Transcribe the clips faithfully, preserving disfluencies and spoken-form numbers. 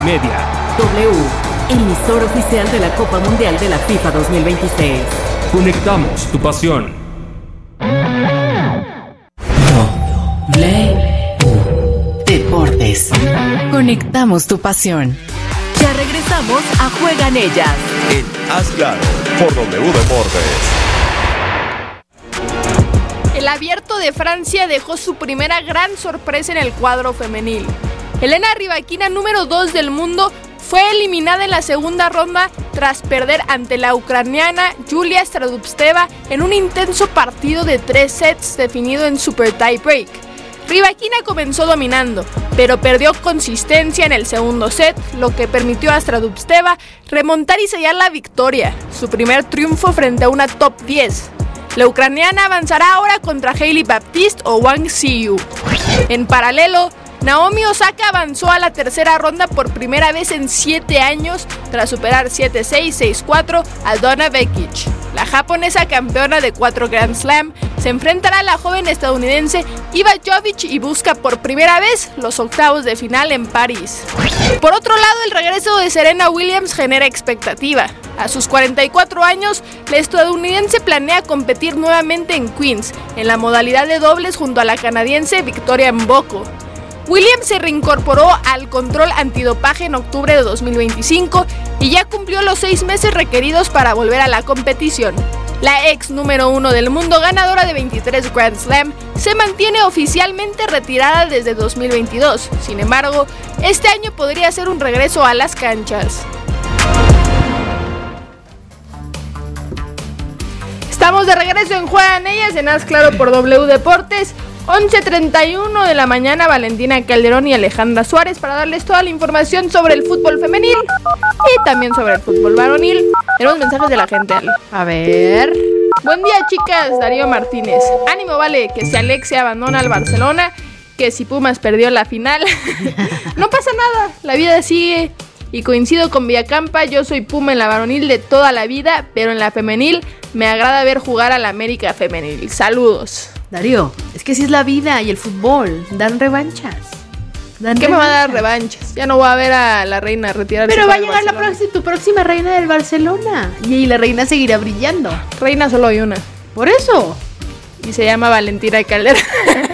Media. W, emisor oficial de la Copa Mundial de la FIFA dos mil veintiséis. Conectamos tu pasión. W Deportes. Conectamos tu pasión. Ya regresamos a Juegan Ellas. En Asgard, por W Deportes. El Abierto de Francia dejó su primera gran sorpresa en el cuadro femenil. Elena Rybakina, número dos del mundo, fue eliminada en la segunda ronda tras perder ante la ucraniana Yulia Stradubtseva en un intenso partido de tres sets definido en super tie break. Rybakina comenzó dominando, pero perdió consistencia en el segundo set, lo que permitió a Stradubtseva remontar y sellar la victoria, su primer triunfo frente a una top diez. La ucraniana avanzará ahora contra Hailey Baptiste o Wang Xiyu. En paralelo, Naomi Osaka avanzó a la tercera ronda por primera vez en siete años tras superar siete seis, seis cuatro a Donna Vekic. La japonesa campeona de cuatro Grand Slam se enfrentará a la joven estadounidense Iva Jovic y busca por primera vez los octavos de final en París. Por otro lado, el regreso de Serena Williams genera expectativa. A sus cuarenta y cuatro años, la estadounidense planea competir nuevamente en Queens, en la modalidad de dobles junto a la canadiense Victoria Mboko. Williams se reincorporó al control antidopaje en octubre de dos mil veinticinco y ya cumplió los seis meses requeridos para volver a la competición. La ex número uno del mundo, ganadora de veintitrés Grand Slam, se mantiene oficialmente retirada desde dos mil veintidós. Sin embargo, este año podría ser un regreso a las canchas. Estamos de regreso en Juegan Ellas, en Haz Claro por W Deportes. once treinta y uno de la mañana, Valentina Calderón y Alejandra Suárez para darles toda la información sobre el fútbol femenil y también sobre el fútbol varonil. Tenemos mensajes de la gente, Ale. A ver. Buen día, chicas. Darío Martínez. Ánimo, vale, que si Alexia abandona al Barcelona, que si Pumas perdió la final. No pasa nada, la vida sigue. Y coincido con Villacampa, yo soy Puma en la varonil de toda la vida, pero en la femenil me agrada ver jugar a la América femenil. Saludos. Darío, es que así es la vida y el fútbol, dan revanchas. Dan ¿Qué revanchas. me va a dar revanchas? Ya no voy a ver a la reina retirarse. Pero va a para el llegar la Barcelona. próxima, tu próxima reina del Barcelona y la reina seguirá brillando. Reina solo hay una. Por eso. Y se llama Valentina Calderón.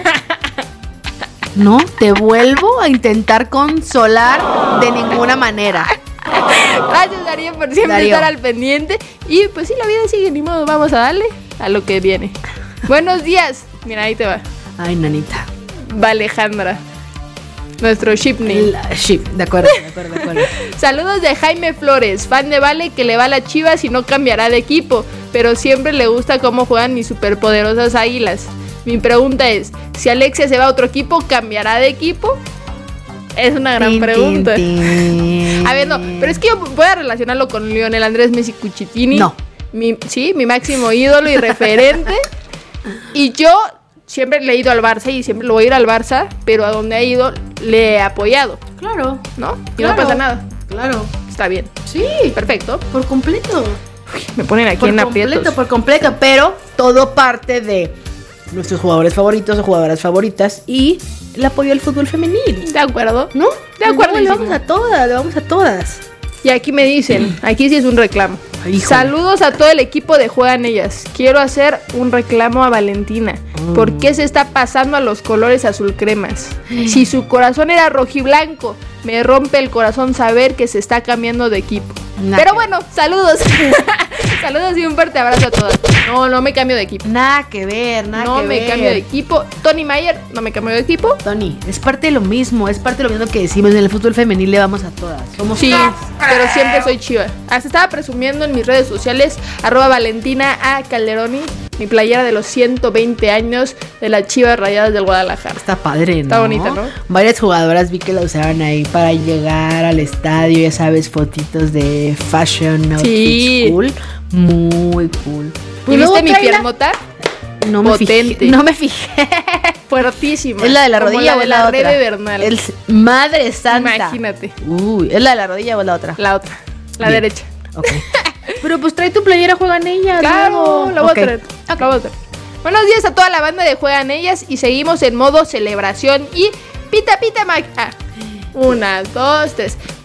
No te vuelvo a intentar consolar de ninguna manera. Gracias, Darío, por siempre Darío. estar al pendiente. Y pues sí, la vida sigue, ni modo, vamos a darle a lo que viene. Buenos días. Mira, ahí te va. Ay, nanita. Valejandra, nuestro shipney. La- sí, de acuerdo, de acuerdo, de acuerdo. Saludos de Jaime Flores, fan de Vale que le va a la Chivas y no cambiará de equipo, pero siempre le gusta cómo juegan mis superpoderosas águilas. Mi pregunta es, si Alexia se va a otro equipo, ¿cambiará de equipo? Es una gran Tin, pregunta. tin, tin. A ver, no, pero es que yo voy a relacionarlo con Lionel Andrés Messi Cuchitini. No. Mi, sí, mi máximo ídolo y referente. Y yo siempre le he ido al Barça y siempre lo voy a ir al Barça, pero a donde ha ido le he apoyado, Claro, ¿no? Y Claro. no pasa nada. claro. Está bien. Sí, Perfecto. por completo. Me ponen aquí Por en completo, aprietos. por completo, pero todo parte de nuestros jugadores favoritos o jugadoras favoritas y el apoyo al fútbol femenil. ¿De acuerdo? ¿No? De acuerdo. Le vamos a todas, le vamos a todas. Y aquí me dicen, aquí sí es un reclamo. Ay, híjole. Saludos a todo el equipo de Juegan Ellas. Quiero hacer un reclamo a Valentina. Mm. ¿Por qué se está pasando a los colores azul cremas? Si su corazón era rojiblanco, me rompe el corazón saber que se está cambiando de equipo. Nah, Pero que- bueno, saludos. Saludos y un fuerte abrazo a todas. No, no me cambio de equipo. Nada que ver, nada No que me ver. cambio de equipo. Tony Mayer, no me cambio de equipo. Tony, es parte de lo mismo, es parte de lo mismo que decimos. En el fútbol femenil le vamos a todas. Somos Sí, pero siempre soy chiva. Hasta estaba presumiendo en mis redes sociales, arroba Valentina A. Calderoni, mi playera de los ciento veinte años de las Chivas Rayadas del Guadalajara. Está padre, ¿no? Está bonita, ¿no? Varias jugadoras vi que la usaban ahí para llegar al estadio, ya sabes, fotitos de fashion, outfits Sí. cool. Muy cool. ¿Y luego viste mi tráela. piernota? No me Potente. fijé. No me fijé. Fuertísima. ¿Es la de la Como rodilla la o de es la, la otra? Rebe Bernal. El- Madre santa. Imagínate. Uy, ¿es la de la rodilla o es la otra? La otra, la Bien. derecha. Ok. Pero pues trae tu playera, juegan ellas. Claro, luego. la voy Ok. a traer. La voy a traer. Buenos días a toda la banda de Juegan Ellas y seguimos en modo celebración y pita pita magia. Una, dos, tres.